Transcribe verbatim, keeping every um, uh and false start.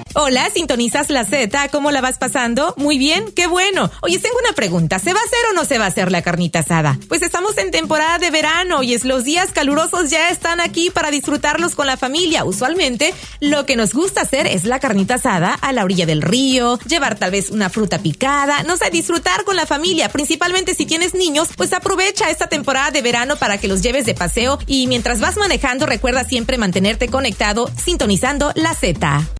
Hola, sintonizas la Z, ¿cómo la vas pasando? Muy bien, qué bueno. Oye, tengo una pregunta, ¿se va a hacer o no se va a hacer la carnita asada? Pues estamos en temporada de verano y es los días calurosos ya están aquí para disfrutarlos con la familia. Usualmente, lo que nos gusta hacer es la carnita asada a la orilla del río, llevar tal vez una fruta picada, no sé, disfrutar con la familia. Principalmente si tienes niños, pues aprovecha esta temporada de verano para que los lleves de paseo y mientras vas manejando, recuerda siempre mantenerte conectado, sintonizando la Z.